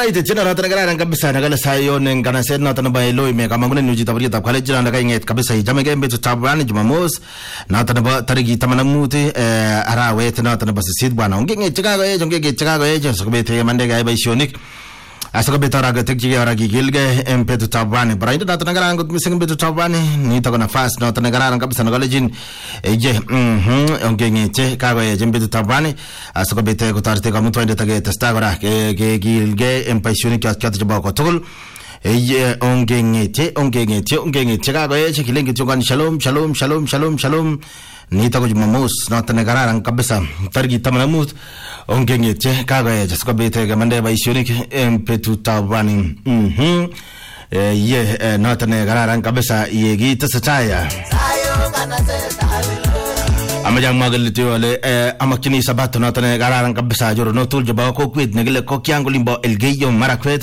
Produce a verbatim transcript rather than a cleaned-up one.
Alright, jina nataka kararan kabisa nagala sayo nengana said nataka ba Eloi me kamangune nuji tabri tab kale jina naga inget kabisa jamege mbetu tabani jumamos nataka ba tarigi tamana muti arawe nataka ba sid bwana ongenge chikago e ongenge chikago e so bete mandega ba isionik asaka betara ga tekji ara gigilge mpetu tabani brainde nataka kararan gut mising mbetu tabani ni tako na fast nataka kararan kabisa nagala jin eje mhm ongenge chikago e mbetu tabani asaka bete kutarte kamuto inde tage testagora ke ke gilge empaisioni kya kya tjaba ko tol eye ongengete ongengete ongengete kago ye chikilenge chongani shalom shalom shalom shalom shalom ni tako jumamos na tanegararan kabisa targi tamanamut ongengete kago ye jasko bete ga mande baisioni empetu tabani mhm ye na tanegararan kabisa ye gita sataya amajang magalito wale amakini sabato na tanegararan kabisa joro no tul jaba ko kwit negele ko kyango limbo elgeyo marakwet